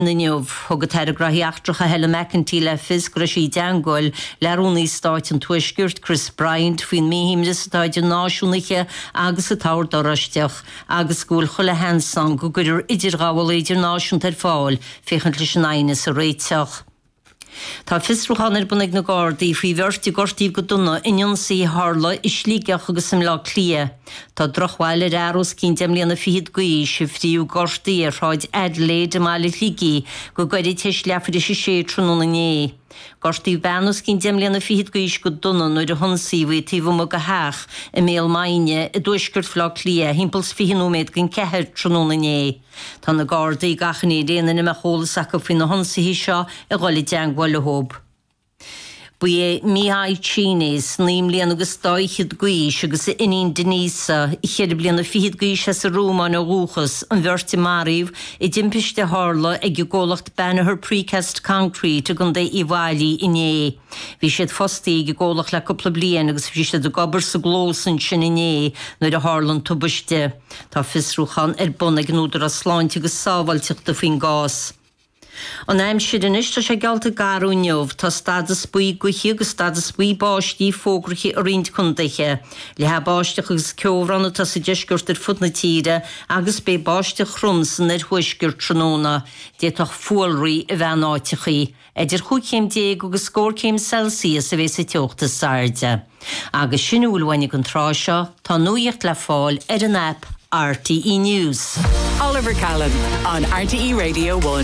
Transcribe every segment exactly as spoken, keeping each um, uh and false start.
Níomh thugad ar a graíachtracha Helen McEntee le fis go sí deangóil learúnaí stáit an tuisgirt Chris Bryant faoin míhíimre stáid an náisiúnaiche agus a táir doráisteach agus gúil chula Hansang go gurir idir gáil idir náisiún tar fáil féchan leis an aine sa réiteach. Tá fisrúchan ar bunig na Gardaí faoi bheirt gortaí go duna inionsaí hála is slígeach agus sem lá clia. Tá drochhhaile ar aros cín demlíanana fiad gaí si fríú gortaí ar ráid Adelaide a mála lígaí go gairid teis leafar is sé trúna né. Gortaí bheanús cín demlíanana fiad gaís go duna nuair a honsaíhí tíomh mo go heach i méal maine i dúisgurt flá clia himpels fihinúméid gin ceithir trúna né. Tá na Gardaí gachanní déanana me cholaach go faoin na honsaí seo i gháil deanghil le hób. Bu é Mihai Chinese níim líana agus stáichiad gaís agus inín Denisa i chéad bliana fiad gaís a Rúmán a rúchas an bhirti maríomh i dimpiste hála ag ggólacht bena her precast concrete a gun é i bhailí iné. Bhí siad fostaí ag ggólach le coppla bliana agus bhí siad a gobar sa glósan sin iné nuair a hálan tubaiste. Tá fisrúchan ar buna gnúdar a sláinte agus sábhailteachta faoin gás. An aim siad in istra sé gealta garú neomh tá stad a spúi guichi agus stad a spúi báistí fógrachi a riint chundaiche. Le ha báisteach agus ceobhranna tá sa deisgurt ar fut na tíre agus bé báisteach chrumsan ar thuisgur tróna déach fúilraí a bheith náitichaí. Idir chuchéim déag agus scórcéim Celsius a bheith sa teochta sarde. Agus sinúlhainnig an trá seo tá nuíocht le fáil ar an app R T E News. Oliver Callan on R T E Radio one.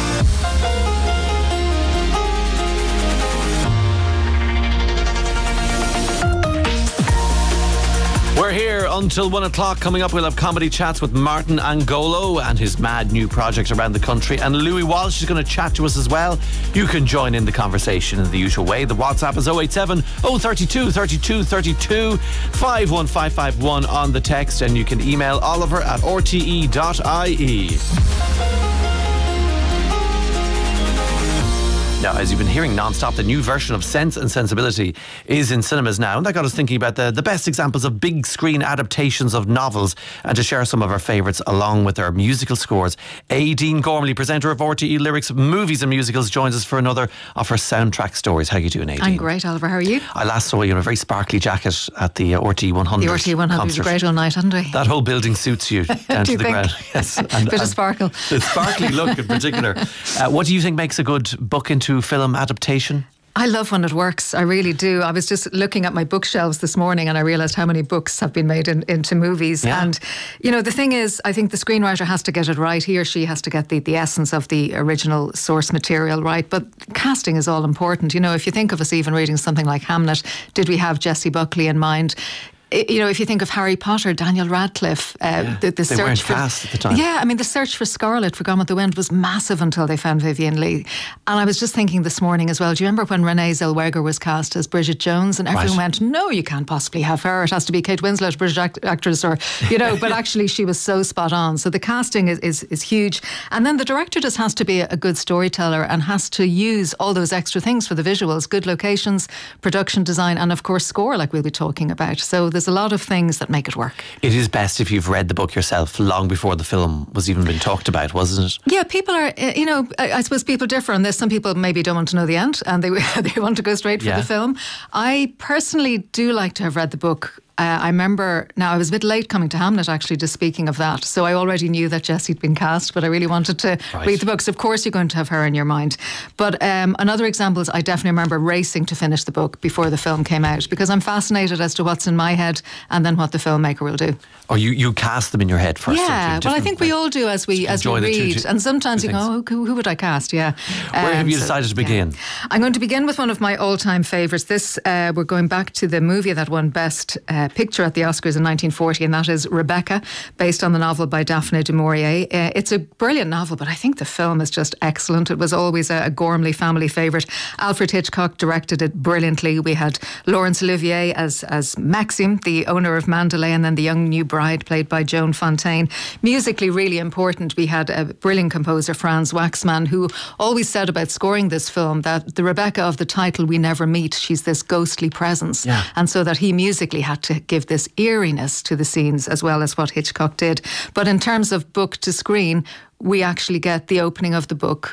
We're here until one o'clock. Coming up, we'll have comedy chats with Martin Angolo and his mad new project around the country. And Louis Walsh is going to chat to us as well. You can join in the conversation in the usual way. The WhatsApp is oh eight seven, oh thirty-two, thirty-two, thirty-two, five one five five one on the text. And you can email Oliver at r t e dot i e. Now, as you've been hearing non-stop, the new version of Sense and Sensibility is in cinemas now, and that got us thinking about the, the best examples of big screen adaptations of novels, and to share some of our favourites along with our musical scores. Aideen Gormley, presenter of R T E Lyrics Movies and Musicals, joins us for another of her soundtrack stories. How are you doing, Aideen? I'm great, Oliver. How are you? I last saw you in a very sparkly jacket at the uh, R T E one hundred. The R T E one hundred was great all night, hadn't we? That whole building suits you down do to you the think? ground. Yes, and, Bit and of sparkle. The sparkly look in particular. Uh, what do you think makes a good book into film adaptation? I love when it works. I really do. I was just looking at my bookshelves this morning and I realised how many books have been made in, into movies. Yeah. And, you know, the thing is, I think the screenwriter has to get it right. He or she has to get the, the essence of the original source material right. But casting is all important. You know, if you think of us even reading something like Hamlet, did we have Jessie Buckley in mind? You know, if you think of Harry Potter, Daniel Radcliffe, uh, yeah, the, the they search weren't for cast at the time. Yeah, I mean, the search for Scarlet for Gone with the Wind was massive until they found Vivian Leigh. And I was just thinking this morning as well. Do you remember when Renee Zellweger was cast as Bridget Jones, and everyone right. went, "No, you can't possibly have her. It has to be Kate Winslet, British act- actress," or you know. But actually, she was so spot on. So the casting is, is is huge, and then the director just has to be a good storyteller and has to use all those extra things for the visuals, good locations, production design, and of course score, like we'll be talking about. So there's a lot of things that make it work. It is best if you've read the book yourself long before the film was even been talked about, wasn't it? Yeah, people are, uh, you know, I, I suppose people differ on this. Some people maybe don't want to know the end and they they want to go straight for yeah. the film. I personally do like to have read the book. Uh, I remember, now I was a bit late coming to Hamlet actually, just speaking of that. So I already knew that Jessie'd been cast, but I really wanted to right. read the books. Of course you're going to have her in your mind. But um, another example is I definitely remember racing to finish the book before the film came out because I'm fascinated as to what's in my head and then what the filmmaker will do. Or you, you cast them in your head first. Yeah, well I think we all do as we as we read. Two, and sometimes you go, oh, who, who would I cast? Yeah. Where um, have you decided so, to begin? Yeah. I'm going to begin with one of my all-time favourites. This, uh, we're going back to the movie that won Best uh, Picture at the Oscars in nineteen forty, and that is Rebecca, based on the novel by Daphne du Maurier. Uh, it's a brilliant novel, but I think the film is just excellent. It was always a, a Gormley family favourite. Alfred Hitchcock directed it brilliantly. We had Laurence Olivier as, as Maxime, the owner of Mandalay, and then the young new bride played by Joan Fontaine. Musically really important. We had a brilliant composer, Franz Waxman, who always said about scoring this film that the Rebecca of the title we never meet, she's this ghostly presence. Yeah. And so that he musically had to to give this eeriness to the scenes as well as what Hitchcock did. But in terms of book to screen, we actually get the opening of the book